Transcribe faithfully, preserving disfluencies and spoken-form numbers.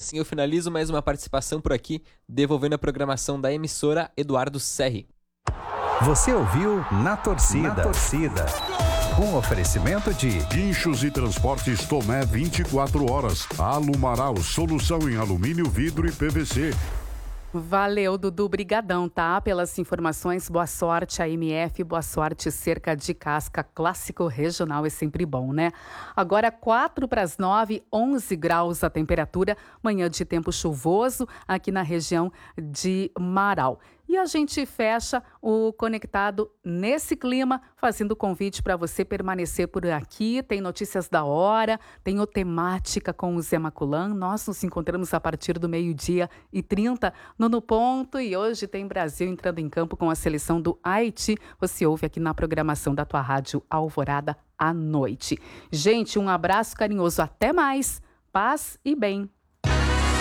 assim eu finalizo mais uma participação por aqui, devolvendo a programação da emissora Eduardo Serri. Você ouviu Na Torcida. Na Torcida. Um oferecimento de Guinchos e Transportes Tomé vinte e quatro horas. Alumaral, solução em alumínio, vidro e P V C. Valeu, Dudu, brigadão, tá? Pelas informações, boa sorte a M F, boa sorte cerca de casca, clássico regional é sempre bom, né? Agora quatro para as nove, onze graus a temperatura, manhã de tempo chuvoso aqui na região de Marau. E a gente fecha o Conectado nesse clima, fazendo convite para você permanecer por aqui. Tem notícias da hora, tem o Temática com o Zé Maculan. Nós nos encontramos a partir do meio-dia e trinta no No Ponto. E hoje tem Brasil entrando em campo com a seleção do Haiti. Você ouve aqui na programação da tua rádio Alvorada à noite. Gente, um abraço carinhoso. Até mais. Paz e bem.